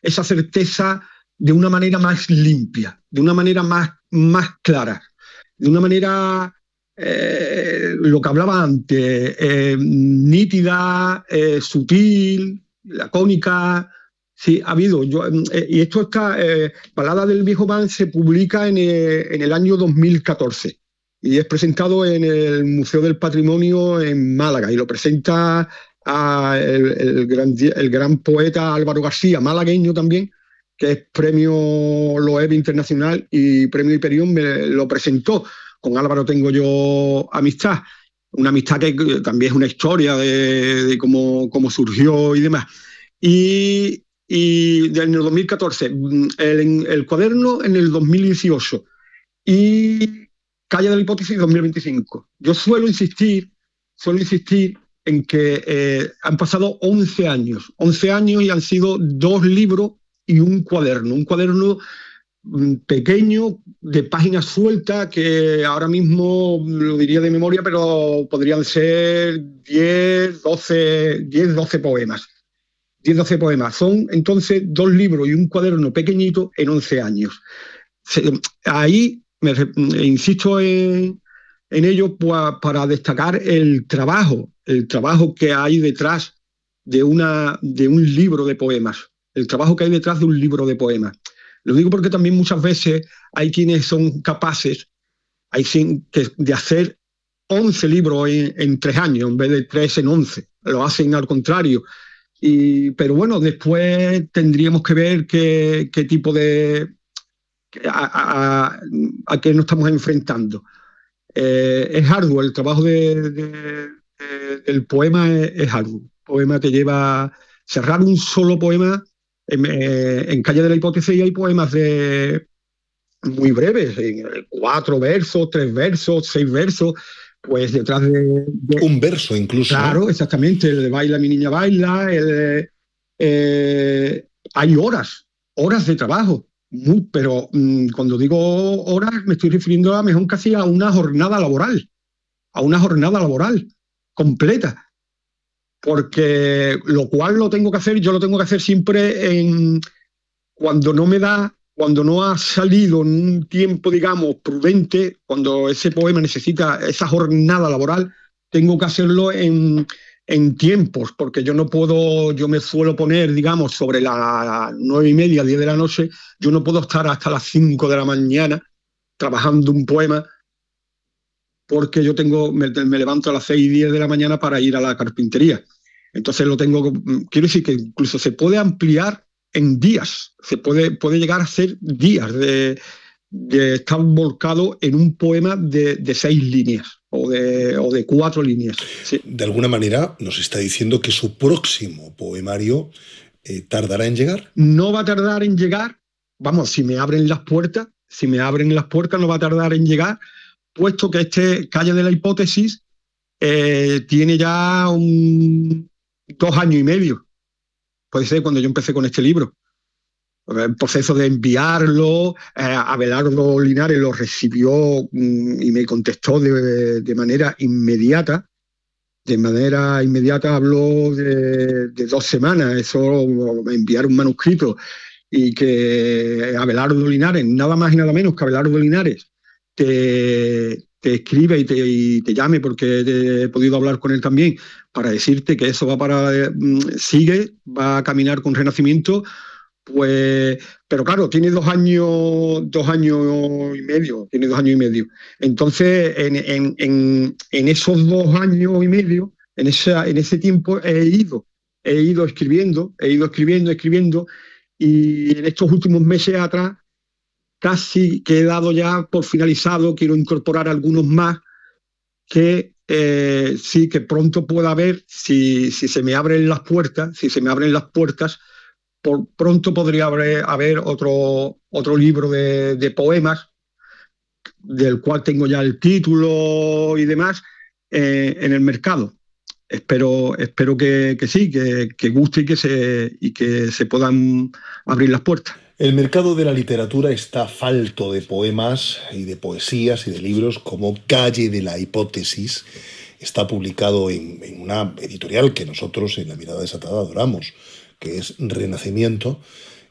esa certeza de una manera más limpia, de una manera más clara, de una manera, lo que hablaba antes, nítida, sutil, lacónica. Sí, ha habido. Y esto está, Balada del Viejo Van se publica en el año 2014 y es presentado en el Museo del Patrimonio en Málaga y lo presenta el gran poeta Álvaro García, malagueño también, que es premio Loeb Internacional y premio Hiperión, me lo presentó. Con Álvaro tengo yo amistad, una amistad que también es una historia de cómo surgió y demás. Y en el 2014, el cuaderno en el 2018 y Calle de la Hipótesis 2025. Yo suelo insistir en que han pasado 11 años y han sido 2 libros y un cuaderno pequeño de páginas sueltas que ahora mismo lo diría de memoria, pero podrían ser 12 poemas. 12 poemas. Son entonces 2 libros y un cuaderno pequeñito en 11 años. Ahí insisto en ello para destacar el trabajo que hay detrás de un libro de poemas. El trabajo que hay detrás de un libro de poemas. Lo digo porque también muchas veces hay quienes son capaces de hacer 11 libros en 3 años, en vez de 3 en 11. Lo hacen al contrario. Pero bueno, después tendríamos que ver qué tipo de... a qué nos estamos enfrentando. Es arduo, el trabajo del poema es arduo. El poema te lleva... Cerrar un solo poema... En Calle de la Hipótesis hay poemas muy breves, 4 versos, 3 versos, 6 versos, pues detrás de... Un verso incluso. Claro, exactamente, el de Baila mi niña baila, hay horas de trabajo, pero cuando digo horas me estoy refiriendo a lo mejor casi a una jornada laboral completa. Porque lo cual yo lo tengo que hacer siempre cuando no ha salido en un tiempo, digamos, prudente, cuando ese poema necesita esa jornada laboral, tengo que hacerlo en tiempos, porque yo me suelo poner, digamos, sobre las 9:30, 10 de la noche, yo no puedo estar hasta las 5 de la mañana trabajando un poema, porque me levanto a las 6:10 de la mañana para ir a la carpintería. Entonces quiero decir que incluso se puede ampliar en días, se puede llegar a ser días de estar volcado en un poema de 6 líneas o de 4 líneas. Sí. De alguna manera nos está diciendo que su próximo poemario tardará en llegar. No va a tardar en llegar, vamos, si me abren las puertas no va a tardar en llegar, puesto que este Calle de la Hipótesis tiene ya 2 años y medio. Puede ser cuando yo empecé con este libro. El proceso de enviarlo, Abelardo Linares lo recibió y me contestó de manera inmediata. De manera inmediata habló de 2 semanas. Eso, me enviaron un manuscrito y que Abelardo Linares, nada más y nada menos que Abelardo Linares, te escribe y te llame, porque he podido hablar con él también, para decirte que eso va a caminar con Renacimiento, pues, pero claro, tiene 2 años y medio, Entonces, en esos 2 años y medio, en ese tiempo he ido escribiendo, y en estos últimos meses atrás, casi que he dado ya por finalizado, quiero incorporar algunos más que sí, que pronto pueda haber, si se me abren las puertas, pronto podría haber otro libro de poemas, del cual tengo ya el título y demás, en el mercado. Espero que sí, que guste y que se puedan abrir las puertas. El mercado de la literatura está falto de poemas y de poesías y de libros como Calle de la Hipótesis. Está publicado en una editorial que nosotros en La Mirada Desatada adoramos, que es Renacimiento.